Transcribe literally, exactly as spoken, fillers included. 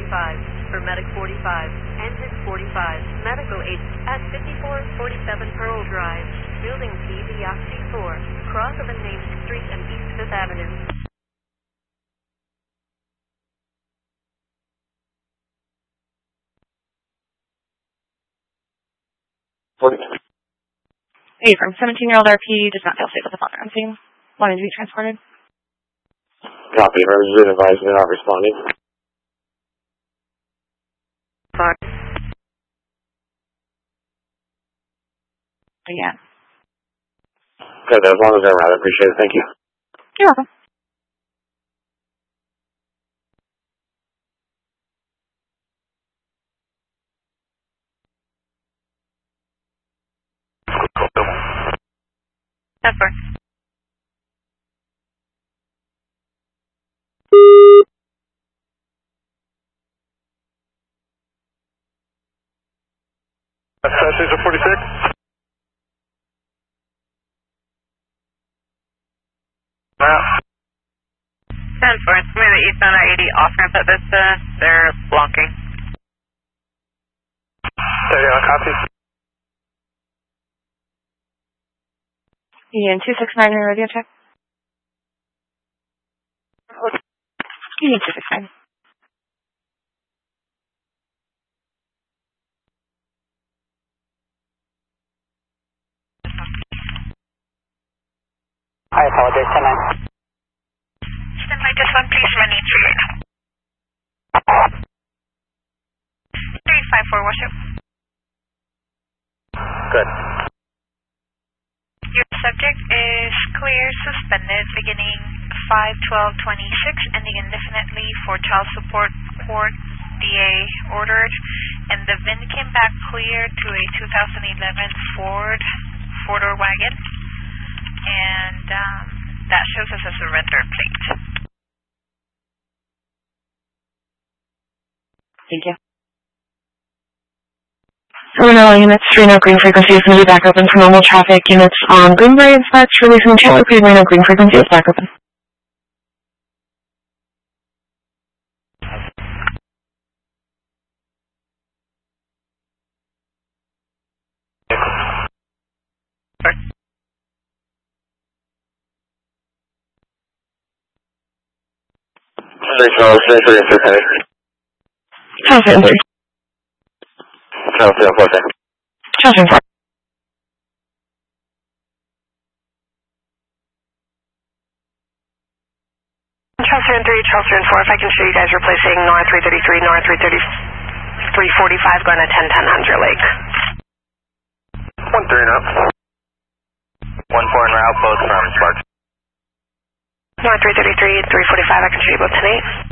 forty-five. For Medic forty-five, Engine forty-five, Medical agent at fifty-four forty-seven Pearl Drive, Building P V Oxy four, cross of unnamed street and East Fifth Avenue. Hey, from seventeen-year-old R P does not feel safe with the father on scene. Wanted to be transported. Copy. Emergency advised they're not responding. Fuck. Yeah. Good, as long as they're around, I appreciate it. Thank you. You're welcome. That's fine. Station forty-six. Now. ten four, it's me, the eastbound I eighty off ramp at Vista. They're blocking. Steady on, copy. Union two six nine, radio check. Union two six nine. I apologize, ten nine. Stand by this one, please, running three right now. three five four, watch out. Good. Your subject is clear, suspended, beginning five twelve twenty-six, ending indefinitely for child support court, D A ordered, and the V I N came back clear to a two thousand eleven Ford four-door wagon, and um, that shows us a surrender plate. Thank you. Reno units, Reno green frequency is going to be back open for normal traffic. Units on Greenbrier dispatch, releasing channel clear. Reno green frequency is back open. Three Charles, three three three three. Charles three three. Charles three four three. Charles three four. Charles three three, Charles three four, if I can show you guys replacing Nora three thirty-three, Nora three thirty, three forty-five, going to ten ten Hunter Lake. One three and up. One four en route, both from Sparks. Nora three thirty-three, three forty-five, I can show you both ten eight.